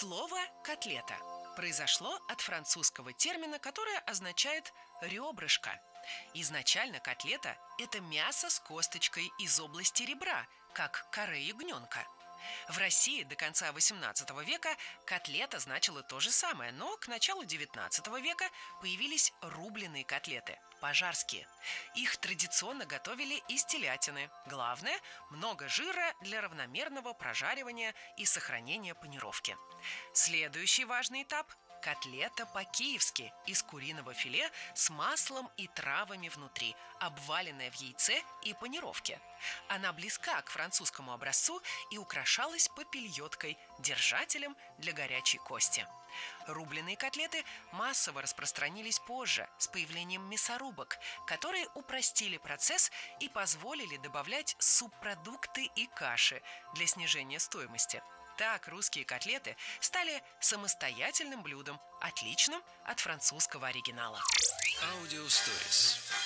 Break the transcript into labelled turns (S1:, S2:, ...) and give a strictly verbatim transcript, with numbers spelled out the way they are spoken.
S1: Слово «котлета» произошло от французского термина, которое означает «ребрышко». Изначально котлета– это мясо с косточкой из области ребра, как каре ягненка. В России до конца восемнадцатого века котлета значила то же самое, но к началу девятнадцатого века появились рубленые котлеты – пожарские. Их традиционно готовили из телятины. Главное – много жира для равномерного прожаривания и сохранения панировки. Следующий важный этап – котлета по-киевски из куриного филе с маслом и травами внутри, обваленная в яйце и панировке. Она близка к французскому образцу и украшалась попельоткой, держателем для горячей кости. Рубленые котлеты массово распространились позже, с появлением мясорубок, которые упростили процесс и позволили добавлять субпродукты и каши для снижения стоимости. Так русские котлеты стали самостоятельным блюдом, отличным от французского оригинала.
S2: Аудиосторис.